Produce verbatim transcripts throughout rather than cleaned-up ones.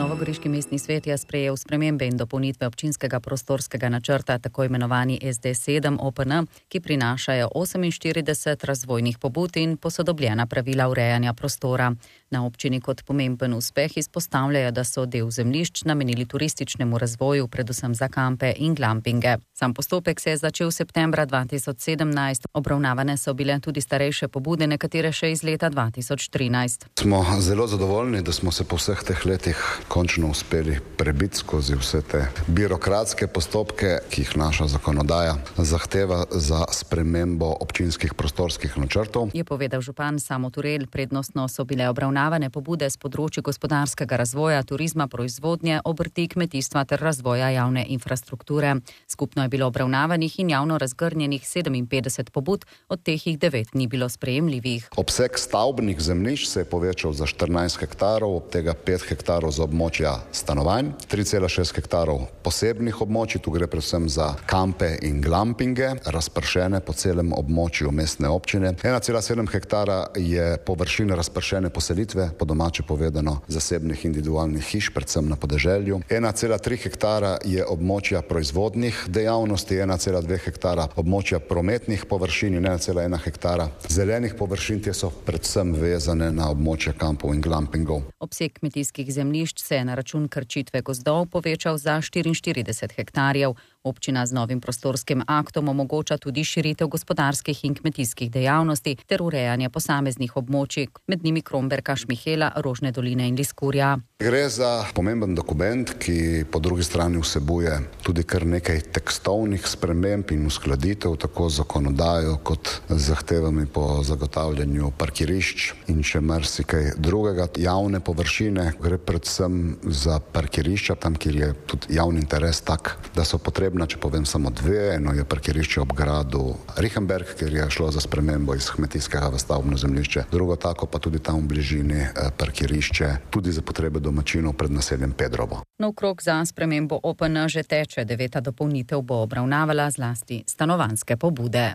Novogoriški mestni svet je sprejel spremembe in dopolnitve občinskega prostorskega načrta, tako imenovani S D sedem O P N, ki prinašajo oseminštirideset razvojnih pobud in posodobljena pravila urejanja prostora. Na občini kot pomemben uspeh izpostavljajo, da so del zemljišč namenili turističnemu razvoju, predvsem za kampe in glampinge. Sam postopek se je začel septembra dva tisoč sedemnajst. Obravnavane so bile tudi starejše pobude, nekatere še iz leta dva tisoč trinajst. Smo zelo zadovoljni, da smo se po vseh teh letih končno uspeli prebiti skozi vse te birokratske postopke, ki jih naša zakonodaja zahteva za spremembo občinskih prostorskih načrtov. Je povedal župan Samo Turel, prednostno so bile obravnavane pobude z področja gospodarskega razvoja, turizma, proizvodnje, obrti, kmetijstva ter razvoja javne infrastrukture. Skupno je bilo obravnavanih in javno razgrnjenih sedeminpetdeset pobud, od teh jih devet ni bilo sprejemljivih. Obseg stavbnih zemljišč se je povečal za štirinajst hektarov, od tega pet hektarov za območja stanovanj, tri cela šest hektarov posebnih območij, tu gre predvsem za kampe in glampinge, razpršene po celem območju mestne občine. ena cela sedem hektara je površine razpršene poselitve, po domače povedano zasebnih individualnih hiš, predvsem na podeželju. ena cela tri hektara je območja proizvodnih dejavnosti, ena cela dve hektara območja prometnih površin in ena cela ena hektara zelenih površin, te so predvsem vezane na območje kampov in glampingov. Obseg kmetijskih zemljišč se je na račun krčitve gozdov povečal za štiriinštirideset hektarjev. Občina z novim prostorskim aktom omogoča tudi širitev gospodarskih in kmetijskih dejavnosti ter urejanje posameznih območij, med njimi Kromberka, Šmihela, Rožne doline in Liskurja. Gre za pomemben dokument, ki po drugi strani vsebuje tudi kar nekaj tekstovnih sprememb in uskladitev, tako z zakonodajo kot z zahtevami po zagotavljanju parkirišč in še marsikaj drugega. Javne površine, gre predvsem za parkirišča, tam, kjer je tudi javni interes tak, da so potrebna, če povem samo dve. Eno je parkirišče ob gradu Rihenberg, kjer je šlo za spremembo iz kmetijskega v stavbno zemljišče. Drugo tako pa tudi tam v bližini parkirišče, tudi za potrebe domačinov pred naseljem Pedrovo. Nov krog za spremembo O P N že teče, deveta dopolnitev bo obravnavala zlasti stanovanjske pobude.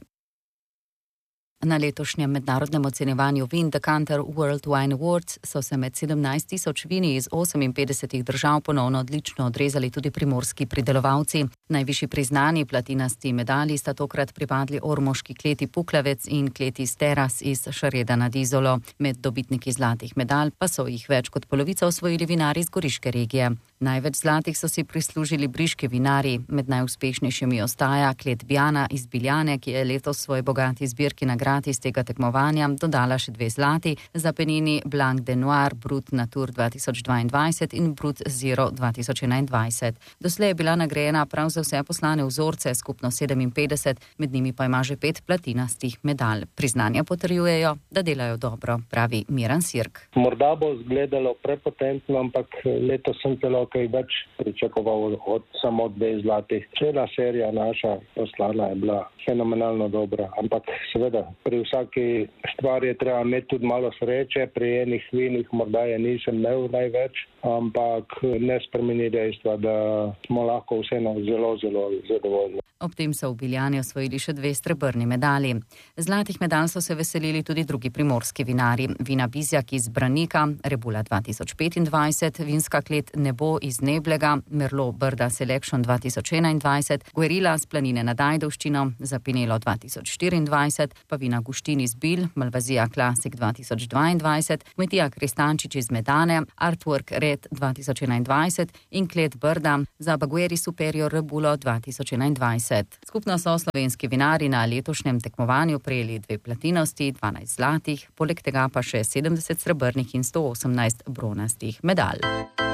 Na letošnjem mednarodnem ocenjevanju vin Decanter World Wine Awards so se med sedemnajst tisoč vini iz oseminpetdesetih držav ponovno odlično odrezali tudi primorski pridelovalci. Najvišji priznani platinasti medalji sta tokrat pripadli ormoški kleti Puklavec in kleti Steras iz Šareda nad Izolo. Med dobitniki zlatih medalj pa so jih več kot polovica osvojili vinari iz goriške regije. Največ zlatih so si prislužili briški vinari. Med najuspešnejšimi ostaja klet Bjana iz Biljane, ki je letos svoj bogati zbirki nagrad iz tega tekmovanja dodala še dve zlati, za penini Blanc de Noir Brut Natur dva tisoč dvaindvajset in Brut Zero dva tisoč enaindvajset. Doslej je bila nagrajena prav za vse poslane vzorce, skupno sedeminpetdeset, med njimi pa ima že pet platinastih medalj. Priznanja potrjujejo, da delajo dobro, pravi Miran Sirk. Morda bo izgledalo prepotentno, ampak letos sem celo kaj več pričakoval od samo dve zlatih. Cela serija naša poslana je bila fenomenalno dobra, ampak seveda pri vsaki stvari je treba imeti tudi malo sreče, pri enih vinih morda je nisem imel največ, ampak ne spremeni dejstva, da smo lahko vseeno zelo, zelo zadovoljni. Ob tem so v Biljani osvojili še dve srebrni medalji. Zlatih medalj so se veselili tudi drugi primorski vinari. Vina Bizjak iz Branika, Rebula dva tisoč petindvajset, vinska klet Nebo iz Neblega, Merlot Brda Selection dva tisoč enaindvajset, Guerilla z planine nad Ajdovščino, Zapinelo dva tisoč štiriindvajset, pa vina Guštin iz Bil, Malvazija Classic dva tisoč dvaindvajset, Kmetija Kristančič iz Medane, Artwork Red dva tisoč enaindvajset in klet Brda za Bagueri Superior Rebulo dva tisoč enaindvajset. Skupno so slovenski vinari na letošnjem tekmovanju prejeli dve platinosti, dvanajst zlatih, poleg tega pa še sedemdeset srebrnih in sto osemnajst bronastih medalj.